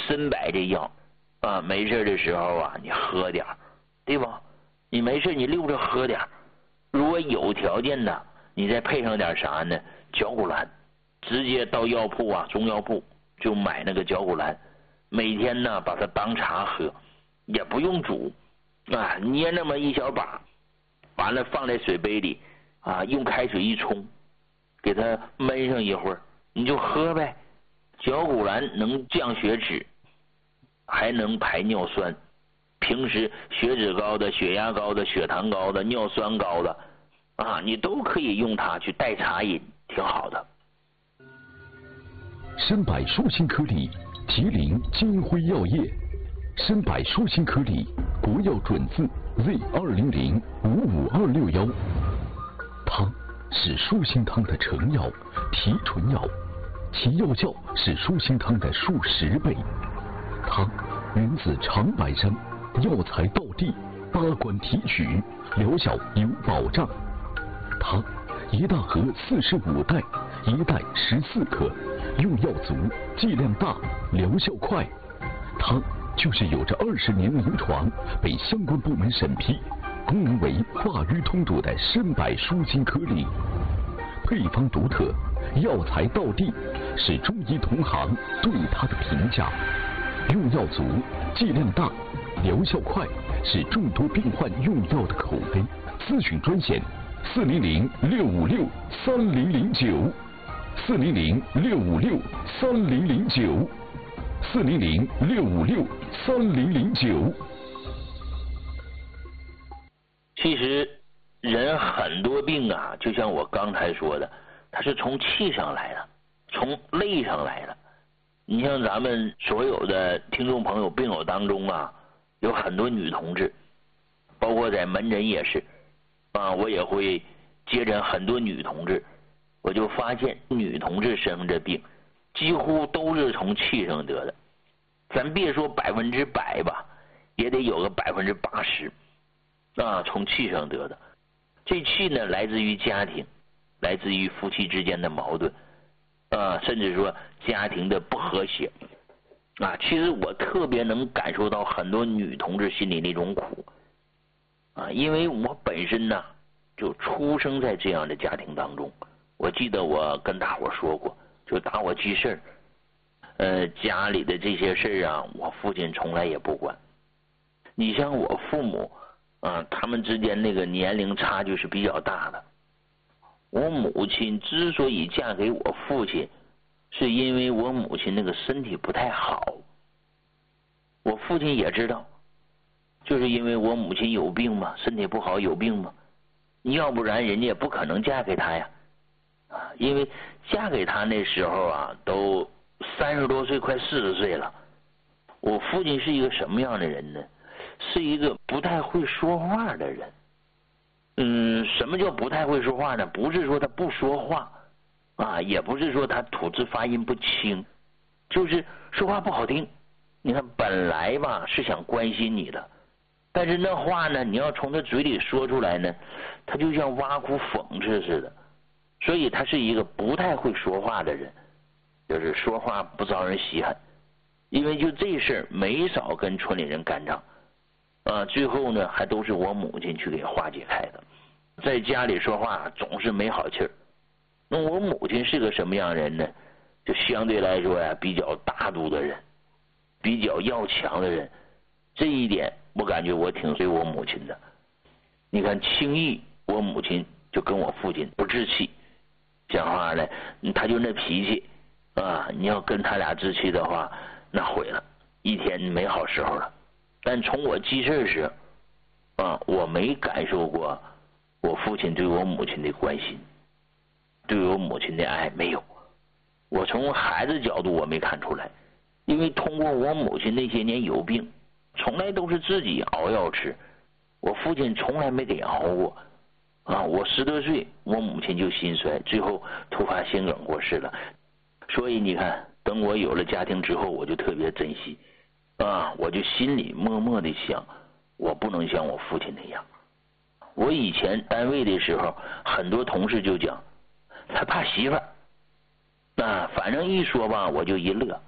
参柏这药啊，没事的时候啊，你喝点，对吧？你没事你溜着喝点。如果有条件的，你再配上点啥呢？绞股蓝，直接到药铺啊，中药铺就买那个绞股蓝，每天呢把它当茶喝，也不用煮啊，捏那么一小把，完了放在水杯里啊，用开水一冲，给它焖上一会儿，你就喝呗。绞股蓝能降血脂，还能排尿酸。平时血脂高的、血压高的、血糖高的、尿酸高的啊，你都可以用它去代茶饮，挺好的。 参柏舒心颗粒，吉林金辉药业。参柏舒心颗粒，国药准字 Z200-55261。它是舒心汤的成药、提纯药，其药效是舒心汤的数10倍。它源自长白山，药材到地，8关提取，疗效有保障。它一大盒45袋，一袋14克，用药足，剂量大，疗效快。它就是有着20年临床，被相关部门审批，功能为化瘀通堵的参柏舒心颗粒。配方独特，药材到地，是中医同行对它的评价。用药足，剂量大，疗效快，是众多病患用药的口碑。咨询专线400-656-3009 400-656-3009 400-656-3009。 其实人很多病啊，就像我刚才说的，它是从气上来的，从累上来的。你像咱们所有的听众朋友病友当中啊，有很多女同志，包括在门诊也是啊，我也会接诊很多女同志，我就发现女同志生这病几乎都是从气上得的。咱别说100%吧，也得有个80%啊，从气上得的。这气呢，来自于家庭，来自于夫妻之间的矛盾啊，甚至说家庭的不和谐啊。其实我特别能感受到很多女同志心里那种苦啊，因为我本身呢就出生在这样的家庭当中。我记得我跟大伙说过，就打我记事家里的这些事啊，我父亲从来也不管。你像我父母啊，他们之间那个年龄差距是比较大的。我母亲之所以嫁给我父亲，是因为我母亲那个身体不太好。我父亲也知道，就是因为我母亲有病嘛，身体不好有病嘛，要不然人家也不可能嫁给他呀。因为嫁给他那时候啊，都30多岁，快40岁了。我父亲是一个什么样的人呢？是一个不太会说话的人。什么叫不太会说话呢？不是说他不说话啊，也不是说他吐字发音不清，就是说话不好听。你看本来吧是想关心你的，但是那话呢，你要从他嘴里说出来呢，他就像挖苦讽刺似的。所以他是一个不太会说话的人，就是说话不招人稀罕。因为就这事儿没少跟村里人干仗啊，最后呢还都是我母亲去给化解开的。在家里说话总是没好气儿。那我母亲是个什么样人呢？就相对来说呀，比较大度的人，比较要强的人。这一点我感觉我挺随我母亲的。你看轻易我母亲就跟我父亲不置气，讲话呢他就那脾气啊，你要跟他俩置气的话，那毁了，一天没好时候了。但从我记事时啊，我没感受过我父亲对我母亲的关心，对我母亲的爱，没有。我从孩子角度我没看出来，因为通过我母亲那些年有病，从来都是自己熬药吃，我父亲从来没给熬过啊。我10多岁，我母亲就心衰，最后突发心梗过世了。所以你看，等我有了家庭之后，我就特别珍惜啊，我就心里默默的想，我不能像我父亲那样。我以前单位的时候，很多同事就讲他怕媳妇儿，反正一说吧，我就一乐。